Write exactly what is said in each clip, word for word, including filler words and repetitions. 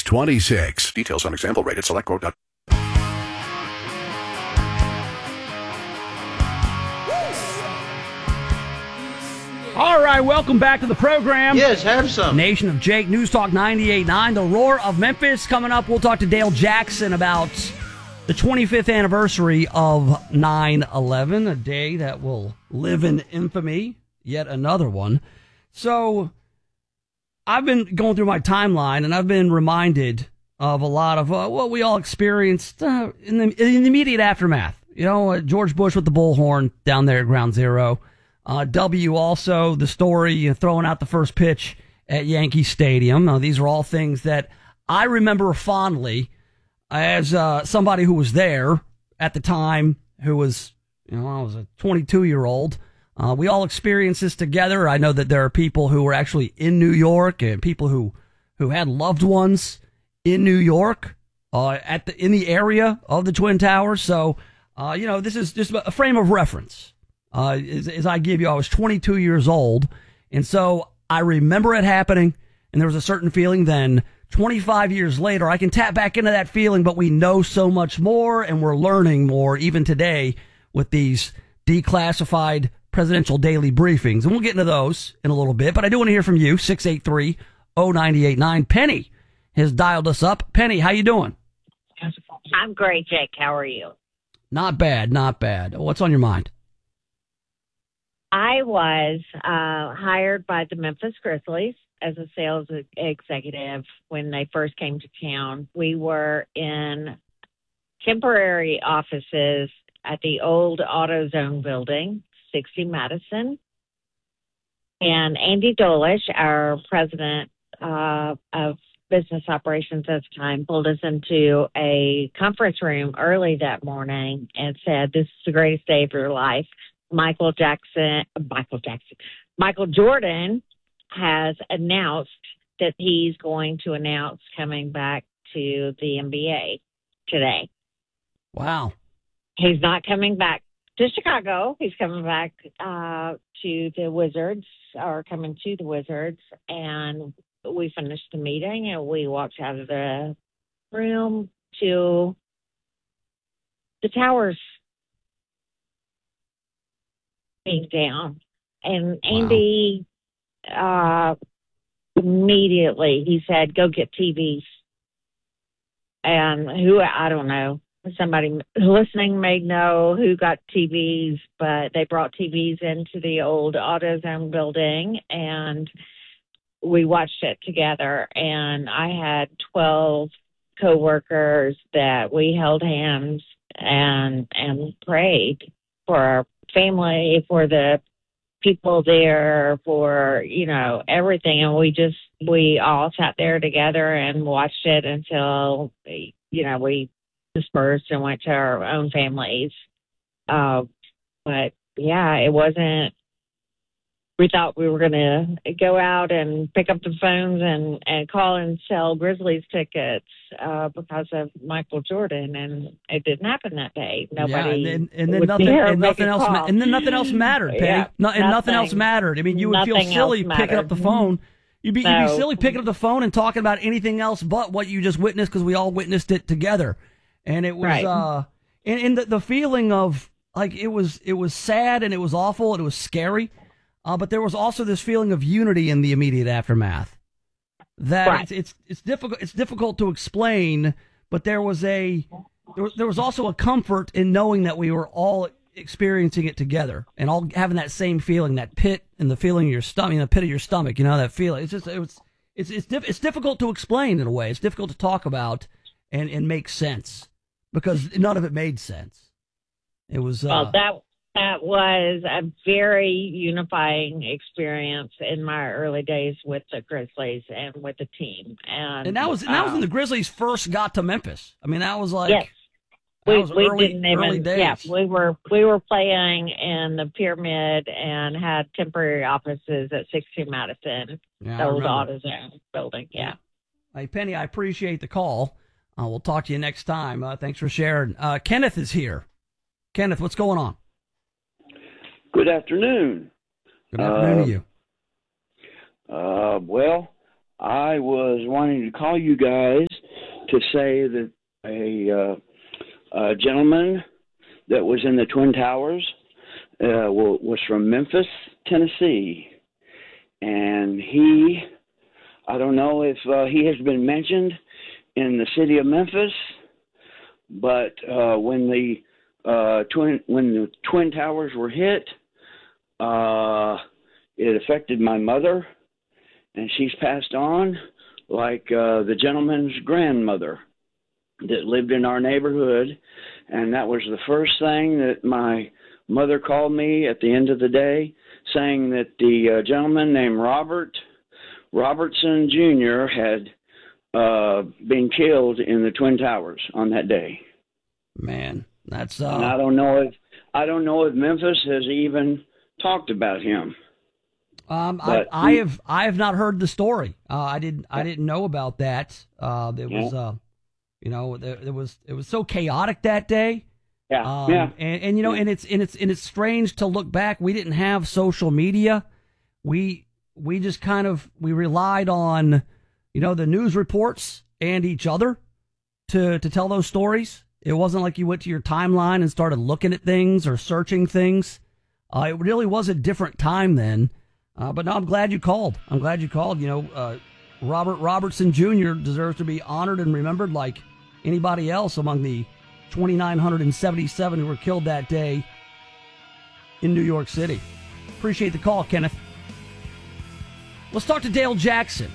twenty-six. Details on example rate at selectquote dot com. All right, welcome back to the program. Yes, have some. Nation of Jake, News Talk ninety-eight point nine, the Roar of Memphis. Coming up, we'll talk to Dale Jackson about the twenty-fifth anniversary of nine eleven, a day that will live in infamy, yet another one. So, I've been going through my timeline, and I've been reminded of a lot of uh, what we all experienced uh, in, the, in the immediate aftermath. You know, uh, George Bush with the bullhorn down there at Ground Zero. Uh, W also, the story, you know, throwing out the first pitch at Yankee Stadium. Now, these are all things that I remember fondly as uh, somebody who was there at the time, who was, you know, I was a twenty-two-year-old. Uh, we all experienced this together. I know that there are people who were actually in New York and people who, who had loved ones in New York, uh, at the in the area of the Twin Towers. So, uh, you know, this is just a frame of reference. Uh, as, as I give you, I was twenty-two years old, and so I remember it happening, and there was a certain feeling then. twenty-five years later, I can tap back into that feeling, but we know so much more, and we're learning more even today with these declassified presidential daily briefings, and we'll get into those in a little bit, but I do want to hear from you, six eight three, oh nine eight nine. Penny has dialed us up. Penny, how you doing? I'm great, Jake. How are you? Not bad, not bad. What's on your mind? I was uh, hired by the Memphis Grizzlies as a sales executive when they first came to town. We were in temporary offices at the old AutoZone building, sixty Madison. And Andy Dolish, our president uh, of business operations at the time, pulled us into a conference room early that morning and said, "This is the greatest day of your life. Michael Jackson, Michael Jackson, Michael Jordan has announced that he's going to announce coming back to the N B A today." Wow. He's not coming back to Chicago. He's coming back uh, to the Wizards, or coming to the Wizards. And we finished the meeting and we walked out of the room to the towers being down. And Andy, wow. uh, immediately he said, "Go get T Vs." And who, I don't know, somebody listening may know who got T Vs, but they brought T Vs into the old AutoZone building and we watched it together. And I had twelve coworkers that we held hands and, and prayed for our family, for the people there, for, you know, everything. And we just, we all sat there together and watched it until, you know, we dispersed and went to our own families. Uh, but yeah, it wasn't, we thought we were going to go out and pick up the phones and, and call and sell Grizzlies tickets uh, because of Michael Jordan, and it didn't happen that day. Nobody, yeah, and, and then nothing, and nothing else, ma- and then nothing else mattered, Penny. Yeah, no, and nothing, nothing else mattered. I mean, you would feel silly picking up the phone. You'd be, no. you'd be silly picking up the phone and talking about anything else but what you just witnessed, because we all witnessed it together, and it was, right. uh, and, and the, the feeling of like it was, it was sad and it was awful and it was scary. Uh, but there was also this feeling of unity in the immediate aftermath. That right. it's, it's it's difficult it's difficult to explain, but there was a there was, there was also a comfort in knowing that we were all experiencing it together and all having that same feeling, that pit in the feeling of your stomach, in the pit of your stomach. You know, that feeling. It's just it was it's it's diff- it's difficult to explain in a way. It's difficult to talk about and and make sense because none of it made sense. It was uh, well, that. That was a very unifying experience in my early days with the Grizzlies and with the team. And, and that was and that was when the Grizzlies first got to Memphis. I mean, that was like yes. that we, was we early, didn't even, early days. Yeah, we were we were playing in the Pyramid and had temporary offices at sixteen Madison, yeah, the old AutoZone building. Yeah. Hey, Penny, I appreciate the call. Uh, we'll talk to you next time. Uh, thanks for sharing. Uh, Kenneth is here. Kenneth, what's going on? Good afternoon. Good afternoon uh, to you. Uh, well, I was wanting to call you guys to say that a, uh, a gentleman that was in the Twin Towers uh, was from Memphis, Tennessee. And he, I don't know if uh, he has been mentioned in the city of Memphis, but uh, when the uh, twin when the Twin Towers were hit, uh, it affected my mother, and she's passed on, like uh, the gentleman's grandmother that lived in our neighborhood. And that was the first thing that my mother called me at the end of the day, saying that the uh, gentleman named Robert Robertson Junior had uh, been killed in the Twin Towers on that day. Man, that's uh... and I don't know if I don't know if Memphis has even talked about him. Um, I, I have I have not heard the story. Uh, I didn't I didn't know about that. Uh, there was uh, you know, there, there was it was so chaotic that day. Yeah, um, yeah. And, and you know, yeah. and it's and it's and it's strange to look back. We didn't have social media. We we just kind of we relied on, you know, the news reports and each other to to tell those stories. It wasn't like you went to your timeline and started looking at things or searching things. Uh, it really was a different time then. Uh, but no, I'm glad you called. I'm glad you called. You know, uh, Robert Robertson Junior deserves to be honored and remembered like anybody else among the two thousand nine hundred seventy-seven who were killed that day in New York City. Appreciate the call, Kenneth. Let's talk to Dale Jackson.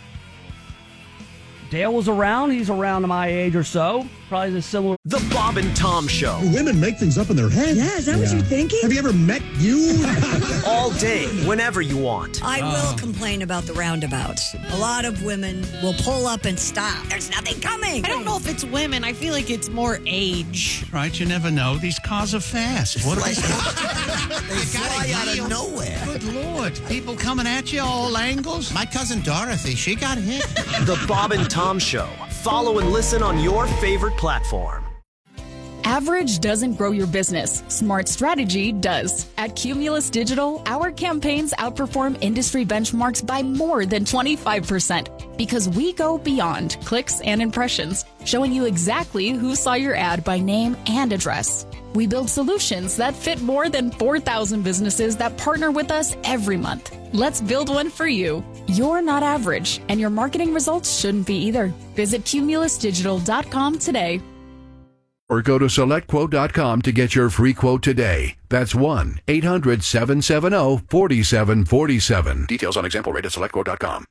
Dale was around. He's around my age or so. Probably a similar. The Bob and Tom Show. Women make things up in their head. Yeah, is that yeah. what you're thinking? Have you ever met you? All day, whenever you want. I uh. will complain about the roundabouts. A lot of women will pull up and stop. There's nothing coming. I don't know if it's women. I feel like it's more age. Right, you never know. These cars are fast. What are they? They fly out of nowhere. Good Lord. People coming at you all angles. My cousin Dorothy, she got hit. The Bob and Tom Show. Follow and listen on your favorite platform. Average doesn't grow your business. Smart strategy does. At Cumulus Digital, our campaigns outperform industry benchmarks by more than twenty-five percent because we go beyond clicks and impressions, showing you exactly who saw your ad by name and address. We build solutions that fit more than four thousand businesses that partner with us every month. Let's build one for you. You're not average, and your marketing results shouldn't be either. Visit cumulus digital dot com today. Or go to select quote dot com to get your free quote today. That's one eight hundred seven seven zero four seven four seven. Details on example rate at select quote dot com.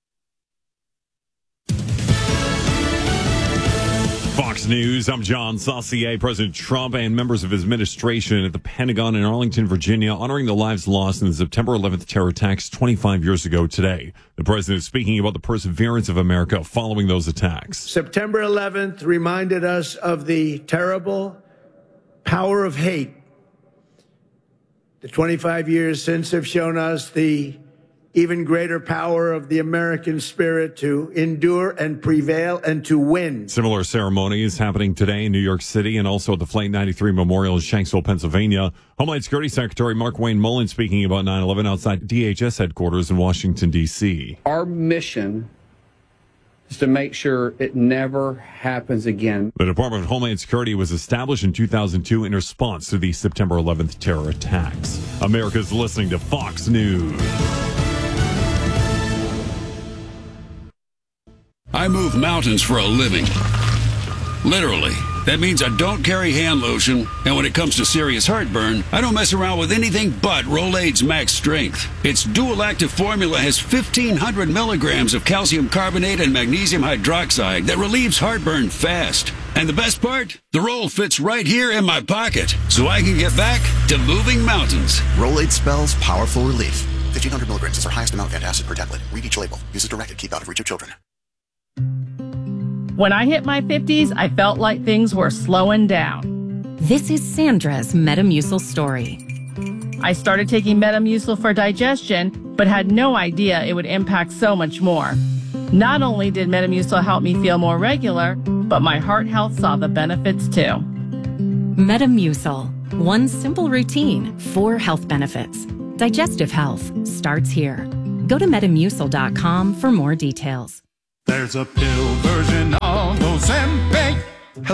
Fox News, I'm John Saucier. President Trump and members of his administration at the Pentagon in Arlington, Virginia, honoring the lives lost in the September eleventh terror attacks twenty-five years ago today. The president is speaking about the perseverance of America following those attacks. September eleventh reminded us of the terrible power of hate. The twenty-five years since have shown us the even greater power of the American spirit to endure and prevail and to win. Similar ceremonies happening today in New York City and also at the Flight ninety-three Memorial in Shanksville, Pennsylvania. Homeland Security Secretary Mark Wayne Mullen speaking about nine eleven outside D H S headquarters in Washington, D C. Our mission is to make sure it never happens again. The Department of Homeland Security was established in two thousand two in response to the September eleventh terror attacks. America's listening to Fox News. I move mountains for a living. Literally. That means I don't carry hand lotion, and when it comes to serious heartburn, I don't mess around with anything but Rolaids Max Strength. Its dual active formula has fifteen hundred milligrams of calcium carbonate and magnesium hydroxide that relieves heartburn fast. And the best part? The roll fits right here in my pocket, so I can get back to moving mountains. Rolaids spells powerful relief. fifteen hundred milligrams is our highest amount of antacid per tablet. Read each label. Use as directed. Keep out of reach of children. When I hit my fifties, I felt like things were slowing down. This is Sandra's Metamucil story. I started taking Metamucil for digestion, but had no idea it would impact so much more. Not only did Metamucil help me feel more regular, but my heart health saw the benefits too. Metamucil. One simple routine, four health benefits. Digestive health starts here. Go to metamucil dot com for more details. There's a pill version of those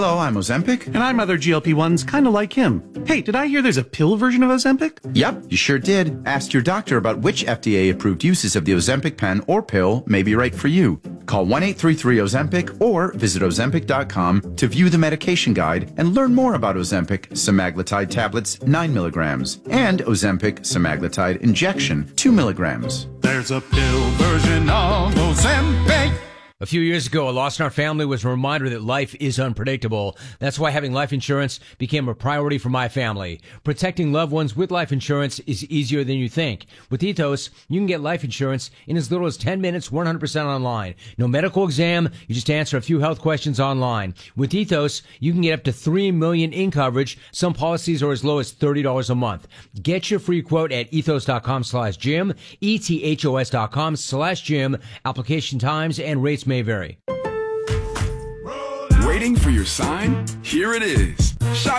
Hello, I'm Ozempic. And I'm other G L P ones kind of like him. Hey, did I hear there's a pill version of Ozempic? Yep, you sure did. Ask your doctor about which F D A-approved uses of the Ozempic pen or pill may be right for you. Call one eight three three Ozempic or visit Ozempic dot com to view the medication guide and learn more about Ozempic semaglutide tablets nine milligrams and Ozempic semaglutide injection two milligrams. There's a pill version of Ozempic. A few years ago, a loss in our family was a reminder that life is unpredictable. That's why having life insurance became a priority for my family. Protecting loved ones with life insurance is easier than you think. With Ethos, you can get life insurance in as little as ten minutes, one hundred percent online. No medical exam, you just answer a few health questions online. With Ethos, you can get up to three million dollars in coverage. Some policies are as low as thirty dollars a month. Get your free quote at ethos.com slash Jim, E-T-H-O-S dot com slash Jim. Application times and rates may vary. Waiting for your sign? Here it is. Shop